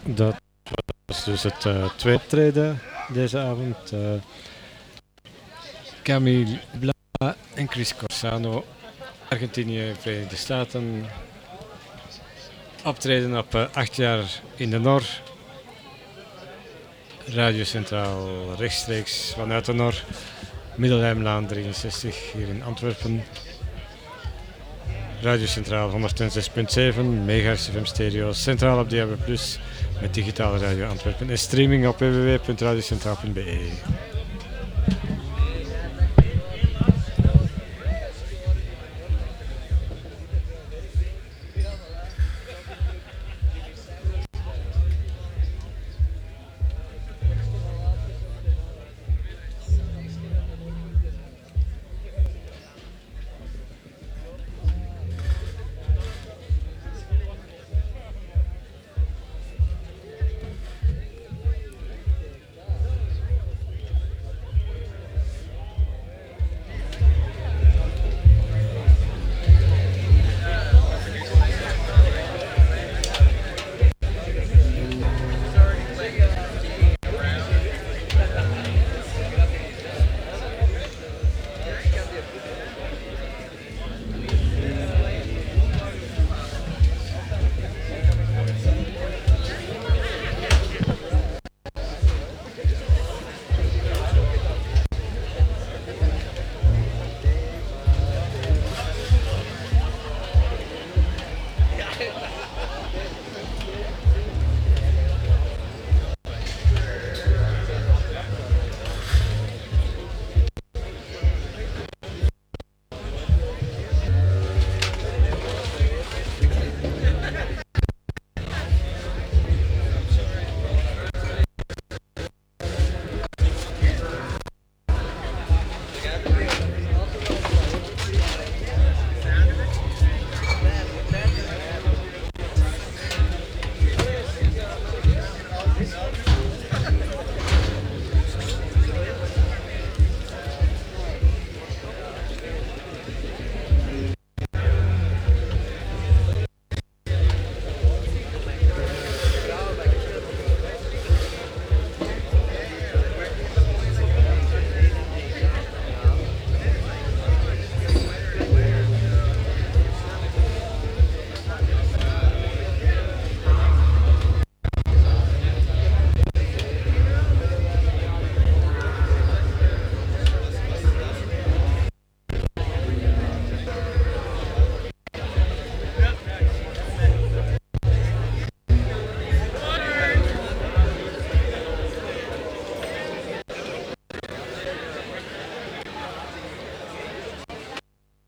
Dat was dus het tweede optreden deze avond. Camille Bla en Chris Corsano, Argentinië, Verenigde Staten. Optreden op 8 jaar in de Nor. Radio Centraal rechtstreeks vanuit de Nor. Middelheimlaan 63 hier in Antwerpen. Radio Centraal 106.7, MHz FM stereo, centraal op DAB+, met digitale radio Antwerpen en streaming op www.radiocentraal.be.